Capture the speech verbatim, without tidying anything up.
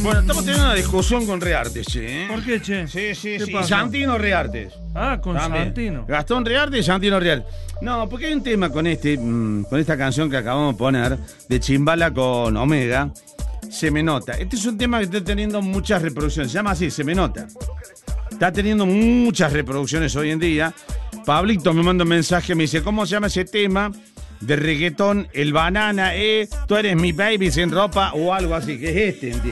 Bueno, estamos teniendo una discusión con Reartes, che. ¿eh? ¿Por qué, che? Sí, sí, ¿Qué sí. pasó? Santino Reartes. Ah, con También. Santino. Gastón Reartes y Santino Reartes. No, porque hay un tema con este, mmm, con esta canción que acabamos de poner, de Chimbala con Omega. Se me nota. Este es un tema que está teniendo muchas reproducciones. Se llama así, Se me nota. Está teniendo muchas reproducciones hoy en día. Pablito me manda un mensaje, me dice, ¿cómo se llama ese tema de reggaetón? El banana, eh, tú eres mi baby sin ropa o algo así, que es este, ¿entiendes?